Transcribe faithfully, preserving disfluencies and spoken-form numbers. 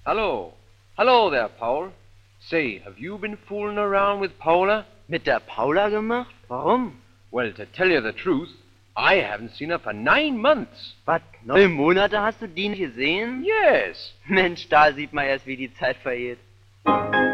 Hallo. Hello there, Paul. Say, have you been fooling around with Paula? Mit der Paula gemacht? Warum? Well, to tell you the truth, I haven't seen her for nine months. Was? Neun Monate hast du die nicht gesehen? Yes. Mensch, da sieht man erst, wie die Zeit vergeht.